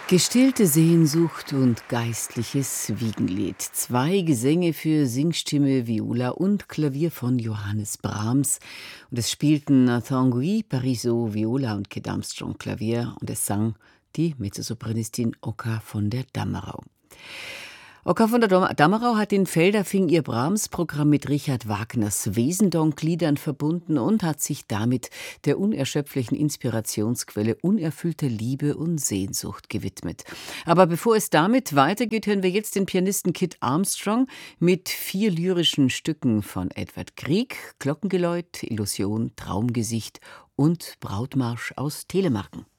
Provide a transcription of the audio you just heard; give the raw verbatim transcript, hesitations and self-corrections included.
Gestillte Sehnsucht und geistliches Wiegenlied. Zwei Gesänge für Singstimme, Viola und Klavier von Johannes Brahms. Und es spielten Tanguy, Parisot, Viola und Kid Armstrong Klavier. Und es sang die Mezzosopranistin Oka von der Dammerau. Oka von der Dammerau hat in Feldafing ihr Brahms-Programm mit Richard Wagners Wesendonck-Liedern verbunden und hat sich damit der unerschöpflichen Inspirationsquelle unerfüllte Liebe und Sehnsucht gewidmet. Aber bevor es damit weitergeht, hören wir jetzt den Pianisten Kid Armstrong mit vier lyrischen Stücken von Edward Grieg: Glockengeläut, Illusion, Traumgesicht und Brautmarsch aus Telemarken.